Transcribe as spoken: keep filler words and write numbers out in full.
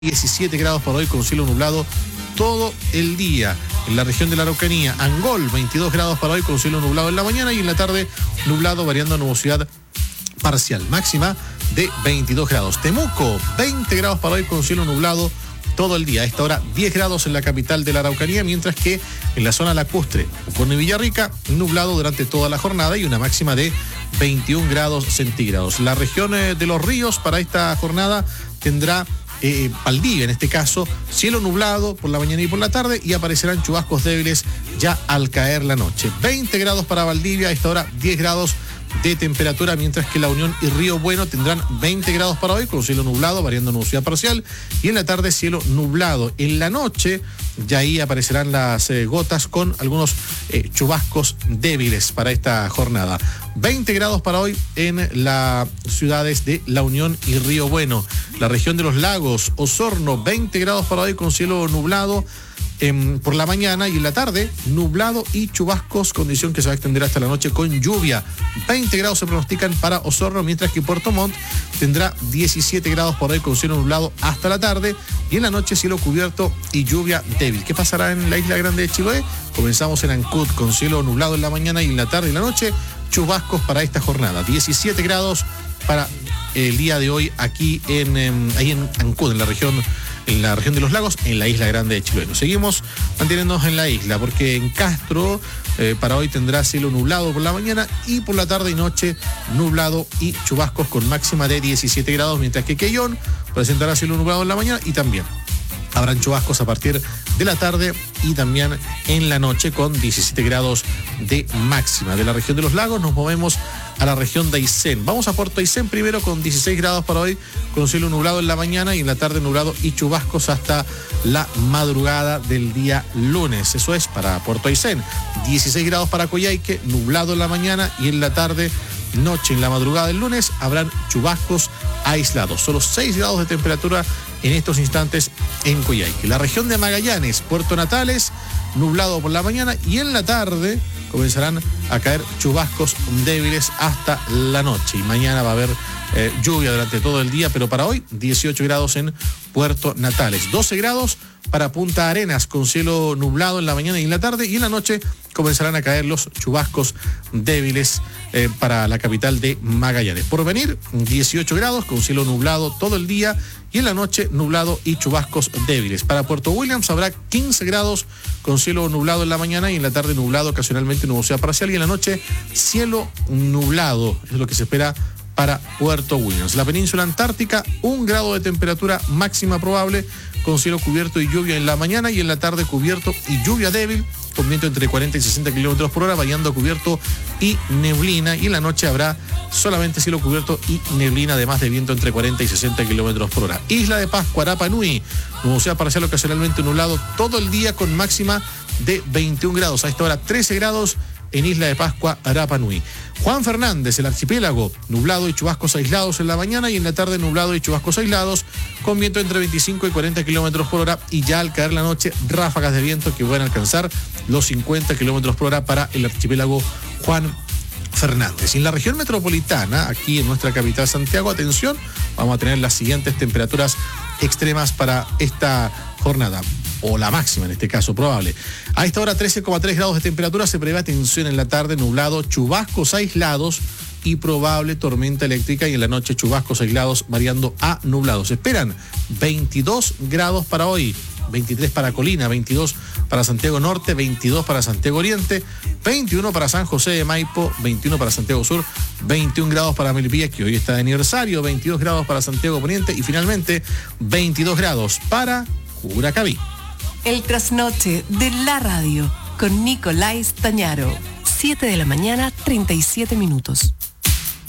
diecisiete grados para hoy con cielo nublado todo el día. En la región de la Araucanía, Angol, veintidós grados para hoy con cielo nublado en la mañana y en la tarde nublado variando a nubosidad parcial. Máxima de veintidós grados. Temuco, veinte grados para hoy con cielo nublado todo el día. A esta hora diez grados en la capital de la Araucanía, mientras que en la zona lacustre, Osorno y Villarrica, nublado durante toda la jornada y una máxima de veintiún grados centígrados. La región de los ríos para esta jornada tendrá Eh, Valdivia, en este caso, cielo nublado por la mañana y por la tarde y aparecerán chubascos débiles ya al caer la noche. veinte grados para Valdivia, a esta hora diez grados de temperatura, mientras que La Unión y Río Bueno tendrán veinte grados para hoy con cielo nublado, variando nubosidad parcial, y en la tarde cielo nublado. En la noche ya ahí aparecerán las eh, gotas con algunos eh, chubascos débiles para esta jornada. veinte grados para hoy en las ciudades de La Unión y Río Bueno. La región de los lagos, Osorno, veinte grados para hoy con cielo nublado eh, por la mañana y en la tarde nublado y chubascos, condición que se va a extender hasta la noche con lluvia. veinte grados se pronostican para Osorno, mientras que Puerto Montt tendrá diecisiete grados por hoy con cielo nublado hasta la tarde y en la noche cielo cubierto y lluvia débil. ¿Qué pasará en la Isla Grande de Chiloé? Comenzamos en Ancud con cielo nublado en la mañana y en la tarde y la noche chubascos para esta jornada. diecisiete grados para el día de hoy aquí en, en ahí en Ancud, en la región en la región de los lagos, en la Isla Grande de Chiloé. Seguimos manteniéndonos en la isla, porque en Castro eh, para hoy tendrá cielo nublado por la mañana y por la tarde y noche nublado y chubascos con máxima de diecisiete grados, mientras que Quellón presentará cielo nublado en la mañana y también habrán chubascos a partir de la tarde y también en la noche con diecisiete grados de máxima. De la región de los lagos nos movemos a la región de Aysén. Vamos a Puerto Aysén primero con dieciséis grados para hoy, con cielo nublado en la mañana y en la tarde nublado y chubascos hasta la madrugada del día lunes. Eso es para Puerto Aysén. dieciséis grados para Coyhaique, nublado en la mañana y en la tarde, noche, en la madrugada del lunes, habrán chubascos aislados. Solo seis grados de temperatura en estos instantes en Coyhaique. La región de Magallanes, Puerto Natales, nublado por la mañana y en la tarde comenzarán a caer chubascos débiles hasta la noche. Y mañana va a haber eh, lluvia durante todo el día, pero para hoy dieciocho grados en Puerto Natales, doce grados para Punta Arenas con cielo nublado en la mañana y en la tarde y en la noche comenzarán a caer los chubascos débiles eh, para la capital de Magallanes. Por venir, dieciocho grados con cielo nublado todo el día y en la noche nublado y chubascos débiles. Para Puerto Williams habrá quince grados con cielo nublado en la mañana y en la tarde nublado, ocasionalmente nubosidad parcial y en la noche cielo nublado. Es lo que se espera para Puerto Williams. La península antártica, un grado de temperatura máxima probable con cielo cubierto y lluvia en la mañana y en la tarde cubierto y lluvia débil con viento entre cuarenta y sesenta kilómetros por hora, variando a cubierto y neblina, y en la noche habrá solamente cielo cubierto y neblina, además de viento entre cuarenta y sesenta kilómetros por hora. Isla de Pascua, Rapa Nui, nubosidad parcial ocasionalmente nublado todo el día con máxima de veintiún grados. A esta hora trece grados en Isla de Pascua, Rapa Nui. Juan Fernández, el archipiélago, nublado y chubascos aislados en la mañana y en la tarde nublado y chubascos aislados con viento entre veinticinco y cuarenta kilómetros por hora y ya al caer la noche ráfagas de viento que pueden alcanzar los cincuenta kilómetros por hora para el archipiélago Juan Fernández. Y en la región metropolitana, aquí en nuestra capital Santiago, atención, vamos a tener las siguientes temperaturas extremas para esta jornada, o la máxima en este caso probable. A esta hora trece coma tres grados de temperatura, se prevé atención en la tarde, nublado, chubascos aislados y probable tormenta eléctrica y en la noche chubascos aislados variando a nublados. Se esperan veintidós grados para hoy, veintitrés para Colina, veintidós para Santiago Norte, veintidós para Santiago Oriente, veintiuno para San José de Maipo, veintiuno para Santiago Sur, veintiún grados para Melipilla, que hoy está de aniversario, veintidós grados para Santiago Poniente y finalmente veintidós grados para Curacaví. El trasnoche de la radio con Nicolás Tañaro. siete de la mañana, treinta y siete minutos.